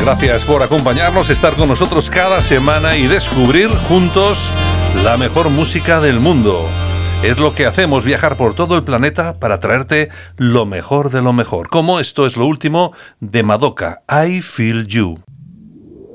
Gracias por acompañarnos, estar con nosotros cada semana y descubrir juntos la mejor música del mundo. Es lo que hacemos, viajar por todo el planeta para traerte lo mejor de lo mejor. Como esto es lo último de Madoka, I Feel You.